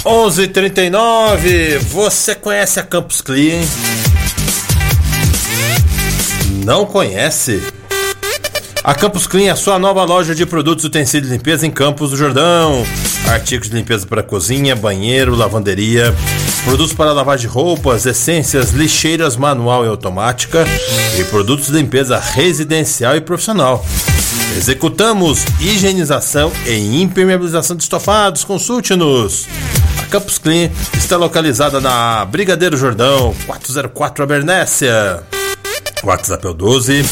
11h39, você conhece a Campus Clean? Não conhece? A Campus Clean é a sua nova loja de produtos e utensílios de limpeza em Campos do Jordão. Artigos de limpeza para cozinha, banheiro, lavanderia, produtos para lavagem de roupas, essências, lixeiras manual e automática e produtos de limpeza residencial e profissional. Executamos higienização e impermeabilização de estofados. Consulte-nos. A Campus Clean está localizada na Brigadeiro Jordão, 404 Abernécia. O WhatsApp é o 12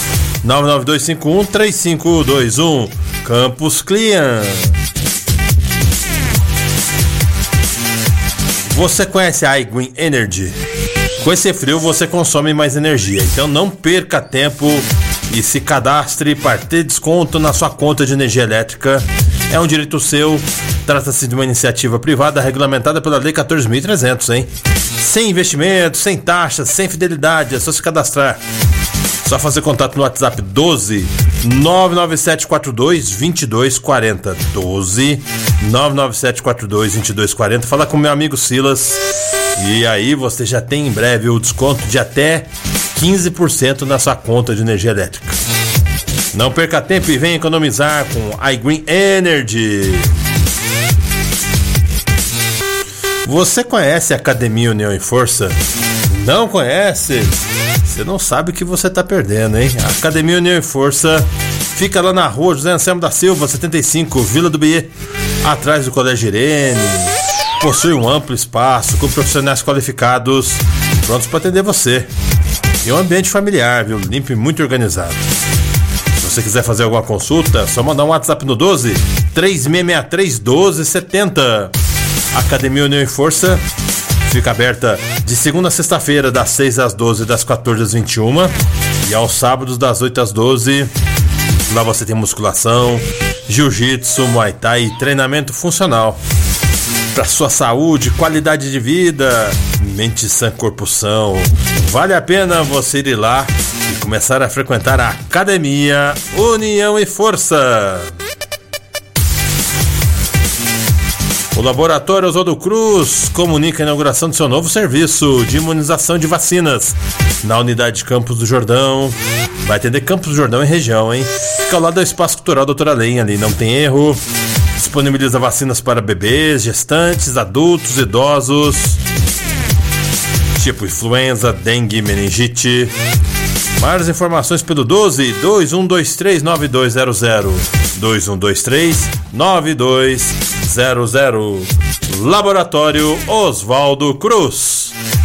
992513521. Campus Clean. Você conhece a iGreen Energy? Com esse frio você consome mais energia, então não perca tempo e se cadastre para ter desconto na sua conta de energia elétrica. É um direito seu. Trata-se de uma iniciativa privada regulamentada pela Lei 14.300, hein? Sem investimento, sem taxas, sem fidelidade, é só se cadastrar. Só fazer contato no WhatsApp 12 99742 2240. 12 99742 2240. Fala com meu amigo Silas. E aí você já tem em breve o desconto de até 15% na sua conta de energia elétrica. Não perca tempo e venha economizar com iGreen Energy. Você conhece a Academia União e Força? Não conhece? Você não sabe o que você está perdendo, hein? A Academia União e Força fica lá na rua José Anselmo da Silva, 75, Vila do Biê, atrás do Colégio Irene. Possui um amplo espaço com profissionais qualificados prontos para atender você. E um ambiente familiar, viu? Limpo e muito organizado. Se você quiser fazer alguma consulta, é só mandar um WhatsApp no 12 3663 1270. Academia União e Força fica aberta de segunda a sexta-feira, das 6 às 12, das 14 às 21, e aos sábados, das 8 às 12. Lá você tem musculação, jiu-jitsu, muay thai e treinamento funcional. Para sua saúde, qualidade de vida, mente sã, corpo são. Vale a pena você ir lá e começar a frequentar a Academia União e Força. O Laboratório Oswaldo Cruz comunica a inauguração do seu novo serviço de imunização de vacinas na unidade de Campos do Jordão. Vai atender Campos do Jordão e região, hein? Fica ao lado do Espaço Cultural Doutora Lenha, ali não tem erro. Disponibiliza vacinas para bebês, gestantes, adultos, idosos, tipo influenza, dengue, meningite. Mais informações pelo 12 2123 9200. 2123 9200. Laboratório Oswaldo Cruz.